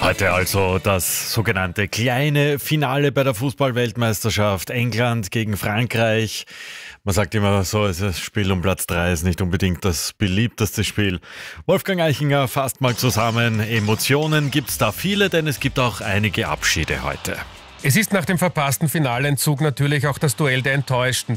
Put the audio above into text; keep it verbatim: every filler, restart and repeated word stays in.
Heute also das sogenannte kleine Finale bei der Fußball-Weltmeisterschaft. England gegen Frankreich. Man sagt immer so, das Spiel um Platz drei ist nicht unbedingt das beliebteste Spiel. Wolfgang Eichinger fasst mal zusammen. Emotionen gibt's da viele, denn es gibt auch einige Abschiede heute. Es ist nach dem verpassten Finalentzug natürlich auch das Duell der Enttäuschten.